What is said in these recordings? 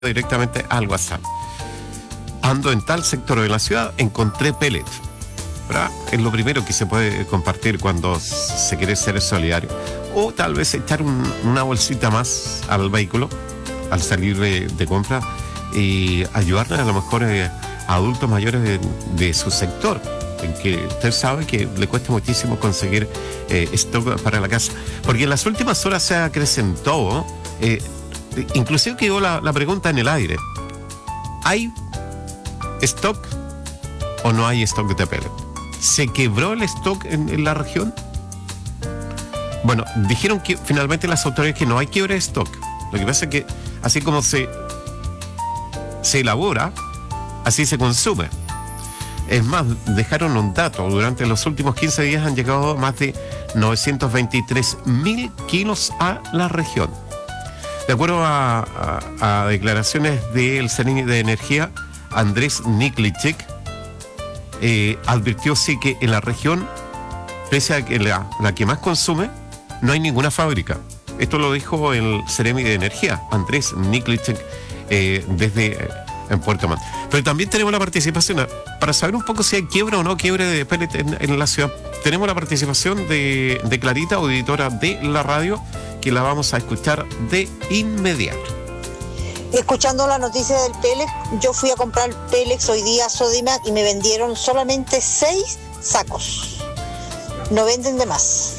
directamente al WhatsApp. Ando en tal sector de la ciudad, encontré pellet. ¿Verdad? Es lo primero que se puede compartir cuando se quiere ser solidario. O tal vez echar una bolsita más al vehículo al salir de compra y ayudarle a lo mejor a adultos mayores de su sector, en que usted sabe que le cuesta muchísimo conseguir stock para la casa. Porque en las últimas horas se acrecentó, inclusive quedó la pregunta en el aire: ¿hay stock o no hay stock de pellet? ¿Se quebró el stock en la región? Bueno, dijeron que finalmente las autoridades que no hay quiebre de stock. Lo que pasa es que así como se elabora, así se consume. Es más, dejaron un dato: durante los últimos 15 días han llegado más de 923.000 kilos a la región. De acuerdo a declaraciones del Ceremi de Energía, Andrés Niklicek, advirtió sí que en la región, pese a que la que más consume, no hay ninguna fábrica. Esto lo dijo el Ceremi de Energía, Andrés Niklicek, desde en Puerto Montt. Pero también tenemos la participación, para saber un poco si hay quiebra o no quiebra de pellet en la ciudad. Tenemos la participación de Clarita, auditora de la radio, que la vamos a escuchar de inmediato. Escuchando la noticia del pellet, yo fui a comprar pellets hoy día a Sodimac y me vendieron solamente 6 sacos. No venden de más.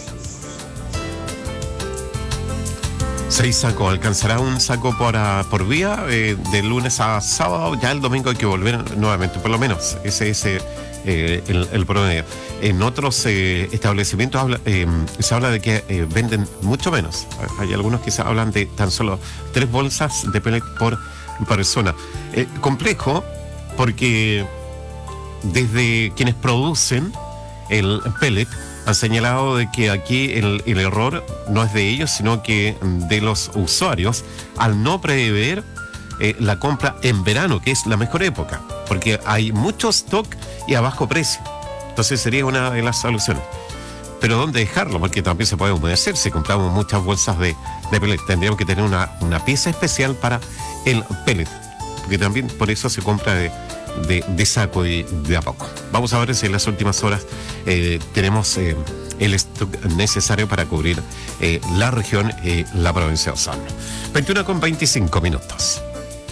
6 sacos, alcanzará un saco por vía de lunes a sábado. Ya el domingo hay que volver nuevamente, por lo menos ese es el promedio. En otros establecimientos se habla de que venden mucho menos. Hay algunos que se hablan de tan solo 3 bolsas de pellet por persona. Complejo, porque desde quienes producen el pellet han señalado de que aquí el error no es de ellos, sino que de los usuarios, al no prever la compra en verano, que es la mejor época, porque hay mucho stock y a bajo precio. Entonces sería una de las soluciones. Pero ¿dónde dejarlo? Porque también se puede humedecer. Si compramos muchas bolsas de pellet, tendríamos que tener una pieza especial para el pellet, porque también por eso se compra de saco y de a poco. Vamos a ver si en las últimas horas tenemos el stock necesario para cubrir la región y la provincia de Osorno. 21:25.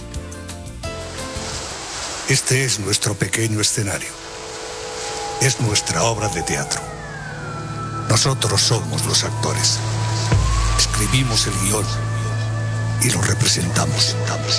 Este es nuestro pequeño escenario. Es nuestra obra de teatro. Nosotros somos los actores. Escribimos el guión y lo representamos.